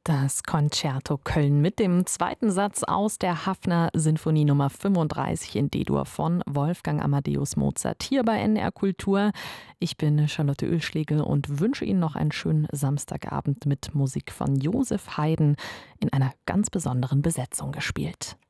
Das Concerto Köln mit dem zweiten Satz aus der Haffner Sinfonie Nummer 35 in D-Dur von Wolfgang Amadeus Mozart hier bei NDR Kultur. Ich bin Charlotte Oehlschlegel und wünsche Ihnen noch einen schönen Samstagabend mit Musik von Josef Haydn in einer ganz besonderen Besetzung gespielt.